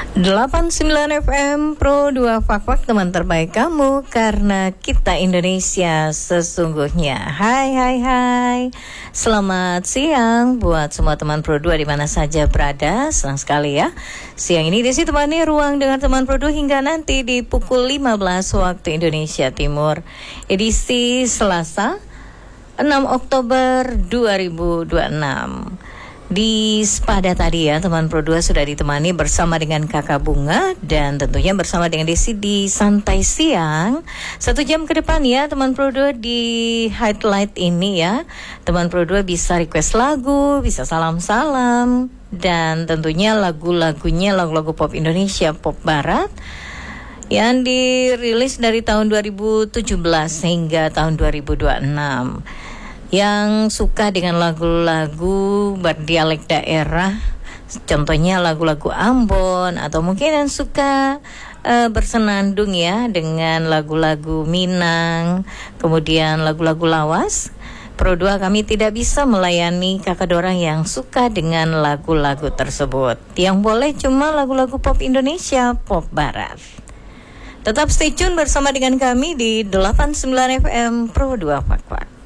89 FM Pro 2 Fak-Fak, teman terbaik kamu karena kita Indonesia sesungguhnya. Hai. Selamat siang buat semua teman Pro 2 di mana saja berada. Senang sekali ya. Siang ini ditemani ruang dengan teman Pro 2 hingga nanti di pukul 15 waktu Indonesia Timur. Edisi Selasa 6 Oktober 2026. Di Spada tadi ya teman Pro 2 sudah ditemani bersama dengan Kakak Bunga dan tentunya bersama dengan Desi di Santai Siang 1 jam ke depan ya teman Pro 2 di highlight ini ya. Teman Pro 2 bisa request lagu, bisa salam-salam dan tentunya lagu-lagunya lagu-lagu pop Indonesia, pop barat yang dirilis dari tahun 2017 hingga tahun 2026. Yang suka dengan lagu-lagu berdialek daerah, contohnya lagu-lagu Ambon, atau mungkin yang suka bersenandung ya dengan lagu-lagu Minang, kemudian lagu-lagu lawas. Pro 2 kami tidak bisa melayani kakak dorang yang suka dengan lagu-lagu tersebut. Yang boleh cuma lagu-lagu pop Indonesia, pop barat. Tetap stay tune bersama dengan kami di 89 FM Pro 2 Fak-Fak.